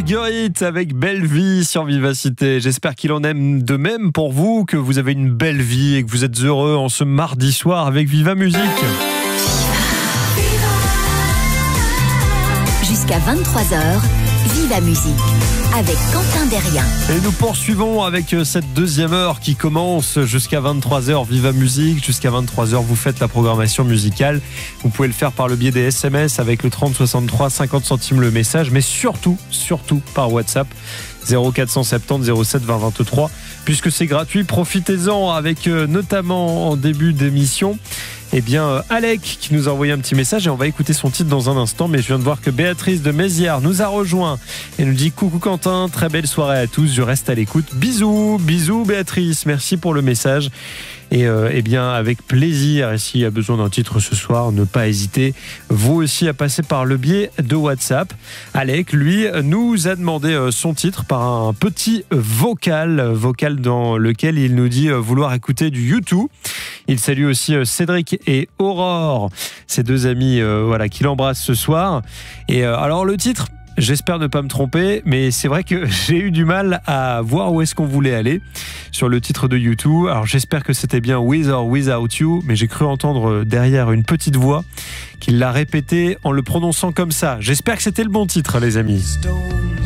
Marguerite avec Belle Vie sur Vivacité. J'espère qu'il en aime de même pour vous, que vous avez une belle vie et que vous êtes heureux en ce mardi soir avec Viva Musique. Jusqu'à 23h, Viva Musique avec Quentin Derrien. Et nous poursuivons avec cette deuxième heure qui commence jusqu'à 23h. Viva Musique, jusqu'à 23h, vous faites la programmation musicale. Vous pouvez le faire par le biais des SMS avec le 30 63 50 centimes le message, mais surtout par WhatsApp 0470 07 20 23. Puisque c'est gratuit, profitez-en avec notamment en début d'émission. Alec qui nous a envoyé un petit message et on va écouter son titre dans un instant, mais je viens de voir que Béatrice de Mézières nous a rejoint et nous dit coucou Quentin, très belle soirée à tous, je reste à l'écoute, bisous Béatrice, merci pour le message. Et avec plaisir, et s'il y a besoin d'un titre ce soir, ne pas hésiter vous aussi à passer par le biais de WhatsApp. Alec, lui, nous a demandé son titre par un petit vocal dans lequel il nous dit vouloir écouter du U2. Il salue aussi Cédric et Aurore, ces deux amis qu'il embrasse ce soir. Et alors le titre, j'espère ne pas me tromper, mais c'est vrai que j'ai eu du mal à voir où est-ce qu'on voulait aller sur le titre de U2. Alors j'espère que c'était bien With or Without You, mais j'ai cru entendre derrière une petite voix qui l'a répété en le prononçant comme ça. J'espère que c'était le bon titre, les amis.